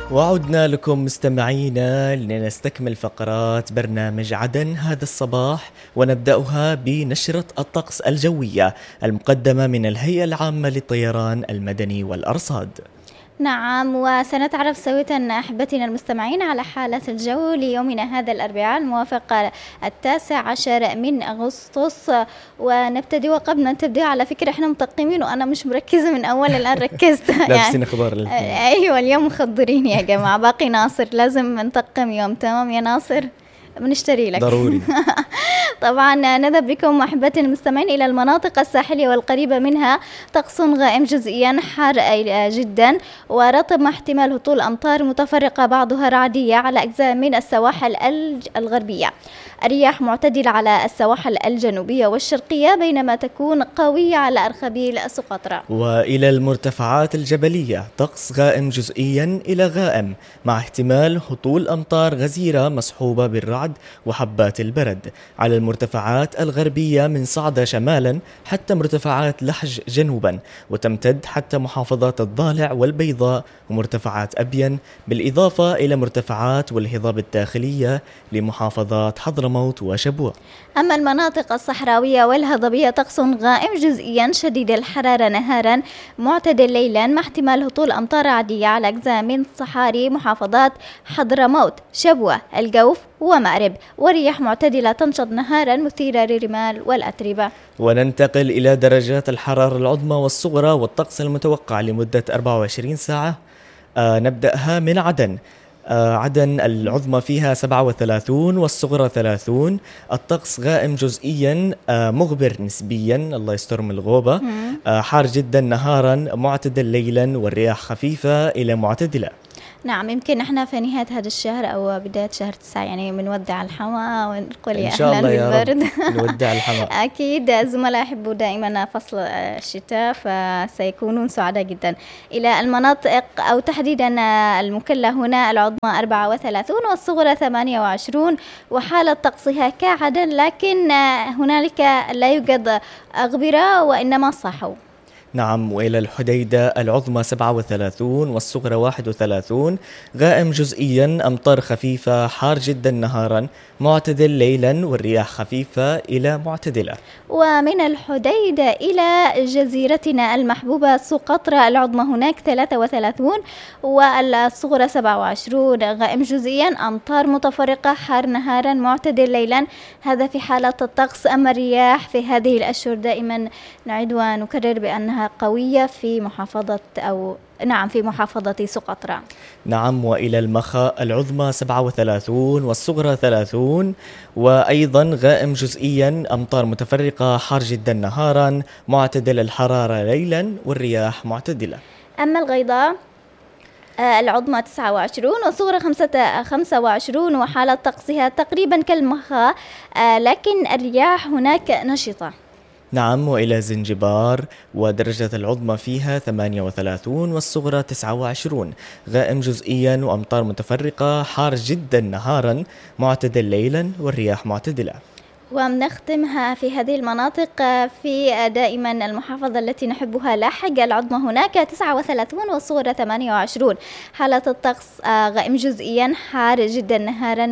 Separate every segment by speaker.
Speaker 1: وعدنا لكم مستمعينا لنستكمل فقرات برنامج عدن هذا الصباح، ونبدأها بنشرة الطقس الجوية المقدمة من الهيئة العامة للطيران المدني والأرصاد.
Speaker 2: نعم، وسنتعرف سوية أحبتنا المستمعين على حالة الجو ليومنا هذا الأربعاء الموافق 19 من أغسطس. ونبتدي، وقبل ما نبتدي على فكرة احنا مطقمين وأنا مش مركزة من أول الآن ركزت
Speaker 1: لابسين أخبار الاثنين.
Speaker 2: أيوة اليوم مخضرين يا جماعة. باقي ناصر لازم نطقم يوم، تمام يا ناصر؟ بنشتري لك
Speaker 1: ضروري.
Speaker 2: طبعا نذهب بكم أحبتي المستمعين إلى المناطق الساحلية والقريبة منها. طقس غائم جزئيا، حار جدا ورطب مع احتمال هطول أمطار متفرقة بعضها رعدية على أجزاء من السواحل الغربية. الرياح معتدلة على السواحل الجنوبية والشرقية، بينما تكون قوية على أرخبيل سقطرى.
Speaker 1: وإلى المرتفعات الجبلية طقس غائم جزئيا إلى غائم مع احتمال هطول أمطار غزيرة مصحوبة بالرعد وحبات البرد على المرتفعات الغربية من صعدة شمالا حتى مرتفعات لحج جنوبا، وتمتد حتى محافظات الضالع والبيضاء ومرتفعات أبين، بالإضافة إلى مرتفعات والهضاب الداخلية لمحافظات حضرموت وشبوة.
Speaker 2: أما المناطق الصحراوية والهضبية طقس غائم جزئيا شديد الحرارة نهارا، معتدل ليلا مع احتمال هطول أمطار عادية على أجزاء من صحاري محافظات حضرموت، شبوة، الجوف ومأرب، ورياح معتدلة تنشط نهارا مثيرة للرمال والأتربة.
Speaker 1: وننتقل إلى درجات الحرارة العظمى والصغرى والطقس المتوقع لمدة 24 ساعة. نبدأها من عدن. عدن العظمى فيها 37 والصغرى 30. الطقس غائم جزئيا، مغبر نسبيا، الله يستر من الغوبة. حار جدا نهارا، معتدل ليلا، والرياح خفيفة إلى معتدلة.
Speaker 2: نعم، يمكن احنا في نهاية هذا الشهر أو بداية شهر 9 يعني بنودع الحمى ونقول يا أهلا بالبرد.
Speaker 1: نودع الحمى.
Speaker 2: أكيد الزملاء يحبوا دائما فصل الشتاء، فسيكونون سعداء جدا. إلى المناطق أو تحديدا المكلا هنا العظمى 34 والصغرى 28، وحالة طقسها كعدن، لكن هنالك لا يوجد أغبرة وإنما صحو.
Speaker 1: نعم، وإلى الحديدة العظمى 37 والصغرى 31. غائم جزئيا، أمطار خفيفة، حار جدا نهارا، معتدل ليلا، والرياح خفيفة إلى معتدلة.
Speaker 2: ومن الحديدة إلى جزيرتنا المحبوبة سقطرى العظمى هناك 33 والصغرى 27. غائم جزئيا، أمطار متفرقة، حار نهارا، معتدل ليلا، هذا في حالة الطقس. أما الرياح في هذه الأشهر دائما نعيد ونكرر بأنها قوية في محافظة في محافظة سقطرى.
Speaker 1: نعم، وإلى المخا العظمى 37 والصغرى 30، وأيضا غائم جزئيا، أمطار متفرقة، حار جدا نهارا، معتدل الحرارة ليلا، والرياح معتدلة.
Speaker 2: أما الغيضاء العظمى 29 والصغرى 25، وحالة طقسها تقريبا كالمخا، لكن الرياح هناك نشطة.
Speaker 1: نعم، وإلى زنجبار ودرجة العظمى فيها 38 والصغرى 29. غائم جزئيا وأمطار متفرقة، حار جدا نهارا، معتدل ليلا، والرياح معتدلة.
Speaker 2: ونختمها في هذه المناطق في دائما المحافظة التي نحبها لاحق العظمى هناك 39 والصغرى 28. حالة الطقس غائم جزئيا، حار جدا نهارا،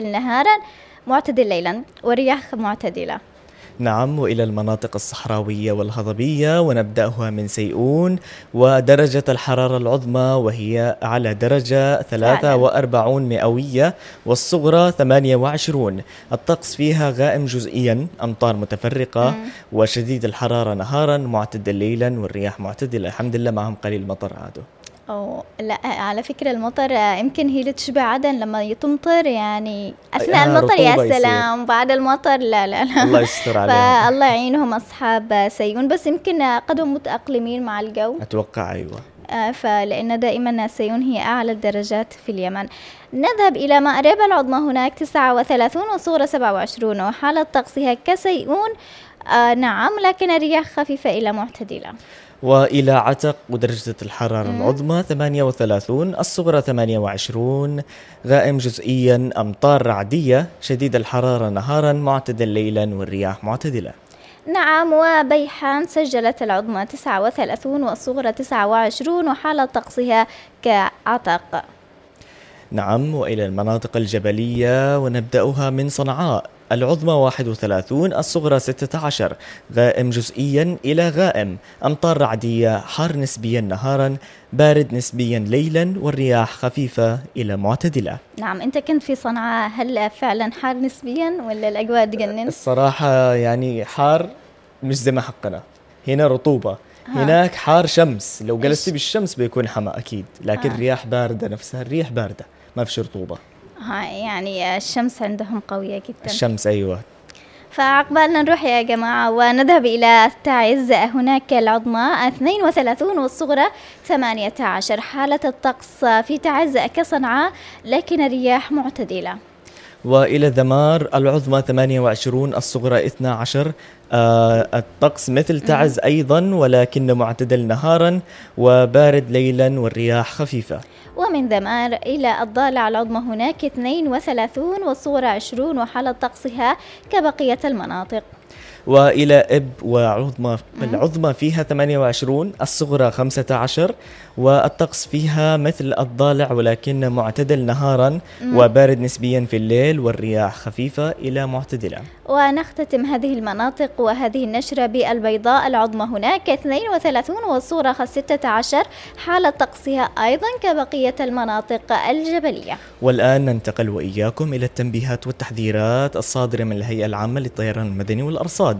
Speaker 2: معتدل ليلا، والرياح معتدلة.
Speaker 1: نعم، وإلى المناطق الصحراوية والهضبية، ونبدأها من سيئون. ودرجة الحرارة العظمى وهي على درجة 43 مئوية والصغرى 28. الطقس فيها غائم جزئيا، أمطار متفرقة، وشديد الحرارة نهارا، معتدل ليلا، والرياح معتدلة. الحمد لله معهم قليل مطر عادوا.
Speaker 2: لا، على فكرة المطر يمكن هي اللي تشبه عدن لما تمطر، يعني أثناء المطر يا سلام، بعد المطر لا
Speaker 1: الله يستر عليهم.
Speaker 2: فالله يعينهم أصحاب سيون، بس يمكن قدهم متأقلمين مع الجو
Speaker 1: أتوقع. أيوة.
Speaker 2: فلأن دائما سيون هي أعلى الدرجات في اليمن. نذهب إلى مأرب العظمى هناك 39 والصغرى 27، وحالة طقسها كسيئون. نعم، لكن الرياح خفيفة إلى معتدلة.
Speaker 1: وإلى عتق ودرجة الحرارة العظمى 38، الصغرى 28. غائم جزئيا، أمطار رعدية، شديد الحرارة نهارا، معتدل ليلا، والرياح معتدلة.
Speaker 2: نعم، وبيحان سجلت العظمى 39 والصغرى 29، وحالة طقسها كعتق.
Speaker 1: نعم، وإلى المناطق الجبلية ونبدأها من صنعاء. العظمى 31، الصغرى 16، غائم جزئيا إلى غائم، أمطار رعدية، حار نسبيا نهارا، بارد نسبيا ليلا، والرياح خفيفة إلى معتدلة.
Speaker 2: نعم، أنت كنت في صنعاء، هل فعلا حار نسبيا ولا الأجواء تجنن؟
Speaker 1: الصراحة يعني حار مش زي ما حقنا، هنا رطوبة، هناك حار شمس، لو جلست بالشمس بيكون حما أكيد، لكن الرياح باردة، نفسها الريح باردة، ما في رطوبة.
Speaker 2: يعني الشمس عندهم قوية جدا.
Speaker 1: الشمس أيوة.
Speaker 2: فعقبالنا نروح يا جماعة ونذهب إلى تعز. هناك العظمى 32 والصغرى 18. حالة الطقس في تعز كصنعاء لكن الرياح معتدلة.
Speaker 1: وإلى ذمار العظمى 28، الصغرى 12. الطقس مثل تعز أيضا ولكن معتدل نهارا وبارد ليلا والرياح خفيفة.
Speaker 2: ومن ذمار إلى الضالع العظمى هناك 32 والصغرى 20 وحالة طقسها كبقية المناطق.
Speaker 1: وإلى إب العظمى فيها 28، الصغرى 15 والطقس فيها مثل الضالع ولكن معتدل نهارا وبارد نسبيا في الليل والرياح خفيفة إلى معتدلة.
Speaker 2: ونختتم هذه المناطق وهذه النشرة بالبيضاء العظمى هناك 32 والصغرى 16 حالة طقسها أيضا كبقية المناطق الجبلية.
Speaker 1: والآن ننتقل وإياكم إلى التنبيهات والتحذيرات الصادرة من الهيئة العامة للطيران المدني والأرصاد.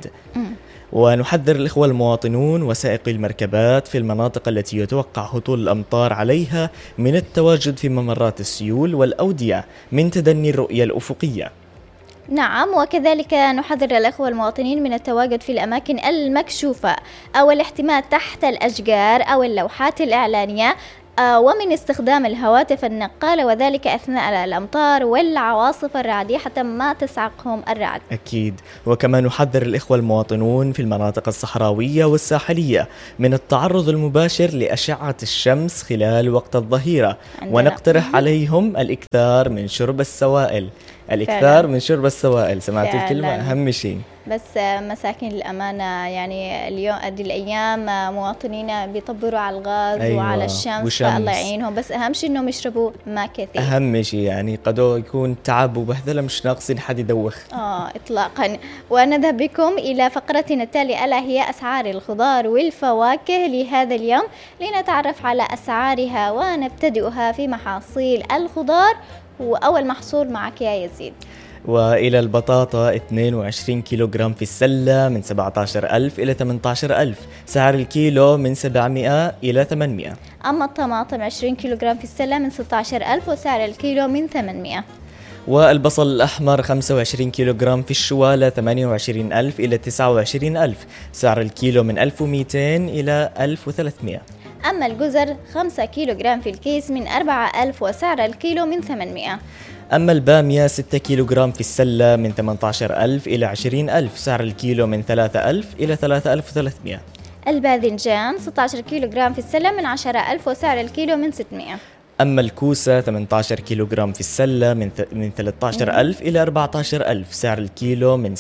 Speaker 1: ونحذر الإخوة المواطنون وسائقي المركبات في المناطق التي يتوقع هطول الأمطار عليها من التواجد في ممرات السيول والأودية من تدني الرؤية الأفقية.
Speaker 2: نعم، وكذلك نحذر الأخوة المواطنين من التواجد في الأماكن المكشوفة أو الاحتماء تحت الأشجار أو اللوحات الإعلانية ومن استخدام الهواتف النقالة وذلك أثناء الأمطار والعواصف الرعدية حتى ما تسعقهم الرعد.
Speaker 1: أكيد. وكما نحذر الإخوة المواطنون في المناطق الصحراوية والساحلية من التعرض المباشر لأشعة الشمس خلال وقت الظهيرة، ونقترح عليهم الإكثار من شرب السوائل. من شرب السوائل، سمعت الكلمة؟ أهم شيء.
Speaker 2: بس مساكين الأمانة يعني اليوم هذه الأيام مواطنين بيطبروا على الغاز وعلى الشمس فالله يعينهم، بس أهم شيء إنهم يشربوا ماء كثير. أهم
Speaker 1: شيء يعني قد يكون تعب وبهذله مش ناقصين حد يدوخ.
Speaker 2: إطلاقا. ونذهب بكم إلى فقرتنا التالية ألا هي أسعار الخضار والفواكه لهذا اليوم لنتعرف على أسعارها ونبتدئها في محاصيل الخضار. وأول محصول معك يا يزيد.
Speaker 1: وإلى البطاطا 22 كيلوغرام في السلة من 17,000 إلى 18,000، سعر الكيلو من 700 إلى 800.
Speaker 2: أما الطماطم 20 كيلوغرام في السلة من 16,000 وسعر الكيلو من 800.
Speaker 1: والبصل الأحمر 25 كيلوغرام في الشوالة 28,000 إلى 29,000، سعر الكيلو من 1200 إلى 1300.
Speaker 2: أما الجزر 5 كيلوغرام في الكيس من 4,000 وسعر الكيلو من 800.
Speaker 1: أما البامية 6 كيلوغرام في السلة من 18,000 إلى 20,000، سعر الكيلو من 3,000 إلى 3,300.
Speaker 2: الباذنجان 16 كيلوغرام في السلة من 10,000 وسعر الكيلو من 600.
Speaker 1: أما الكوسة 18 كيلوغرام في السلة من 13,000 إلى 14,000، سعر الكيلو من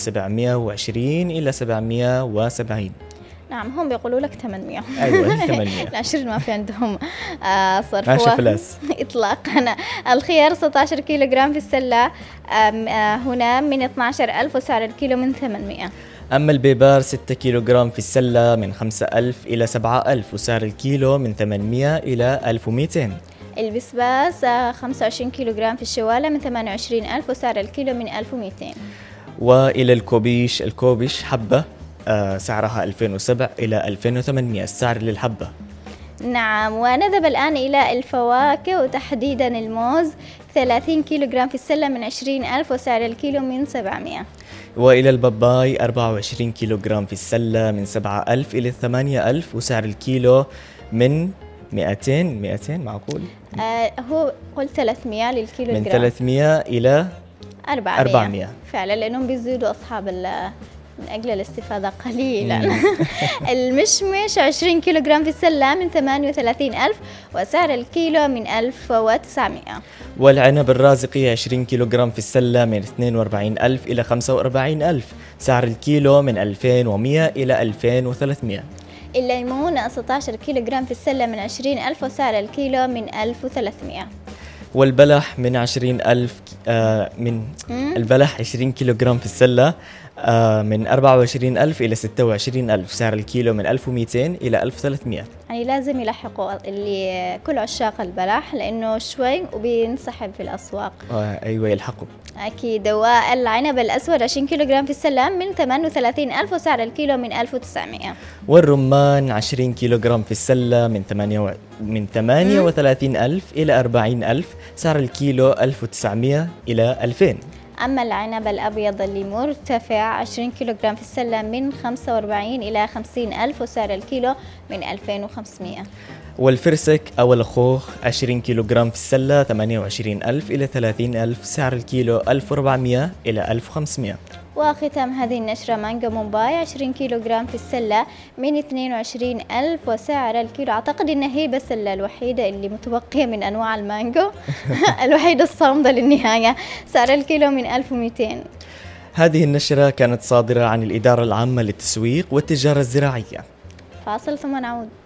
Speaker 1: 720 إلى 770.
Speaker 2: نعم، هم بيقولوا لك 800.
Speaker 1: أيوة 800.
Speaker 2: العشر ما في عندهم صرف.
Speaker 1: ماشي فلس
Speaker 2: إطلاقا. الخيار 16 كيلوغرام في السلة هنا من 12,000 وسعر الكيلو من 800.
Speaker 1: أما البيبار 6 كيلوغرام في السلة من 5,000 إلى 7,000 وسعر الكيلو من 800 إلى 1200.
Speaker 2: البسباس 25 كيلوغرام في الشوالة من 28,000 وسعر الكيلو من 1200.
Speaker 1: وإلى الكوبش حبة سعرها 2007 إلى 2800 السعر للحبة.
Speaker 2: نعم، ونذهب الآن إلى الفواكه وتحديدا الموز 30 كيلوغرام في السلة من 20,000 وسعر الكيلو من 700.
Speaker 1: وإلى الباباي 24 كيلوغرام في السلة من 7,000 إلى 8,000 وسعر الكيلو من 200 معقول؟
Speaker 2: هو قل 300 للكيلو
Speaker 1: من 300 إلى 400
Speaker 2: فعلا، لأنهم بيزيدوا أصحاب من أجل الاستفادة قليلا. المشمش 20 كيلوغرام في السلة من 38,000 وسعر الكيلو من 1900.
Speaker 1: والعنب الرازقي 20 كيلوغرام في السلة من 42,000 إلى 45,000، سعر الكيلو من 2100 إلى 2300.
Speaker 2: الليمون 16 كيلوغرام في السلة من 20,000 وسعر الكيلو من 1300.
Speaker 1: والبلح من 20,000 من البلح 20 كيلوغرام في السلة من 24,000 إلى 26,000. سعر الكيلو من 1200 إلى 1300.
Speaker 2: يعني لازم يلحقوا اللي كل عشاق البلح لأنه شوي وبينسحب في الأسواق.
Speaker 1: أيوة يلحقوا
Speaker 2: أكيد. والعنب الأسود 20 كيلوغرام في السلة من 38,000 وسعر الكيلو من 1900.
Speaker 1: والرمان 20 كيلوغرام في السلة من 38,000 إلى 40,000. سعر الكيلو 1900 إلى 2000.
Speaker 2: أما العنب الأبيض اللي مرتفع 20 كيلوغرام في السلة من 45 إلى 50,000 وسعر الكيلو من 2500.
Speaker 1: والفرسك أو الخوخ 20 كيلوغرام في السلة 28,000 إلى 30,000. سعر الكيلو 1400 إلى 1500.
Speaker 2: وختام هذه النشرة مانجو مومباي 20 كيلوغرام في السلة من 22,000 وسعر الكيلو. أعتقد إن هي بس الوحيدة اللي متبقية من أنواع المانجو الوحيدة الصامدة للنهاية. سعر الكيلو من 1200.
Speaker 1: هذه النشرة كانت صادرة عن الإدارة العامة للتسويق والتجارة الزراعية.
Speaker 2: فاصل ثم نعود.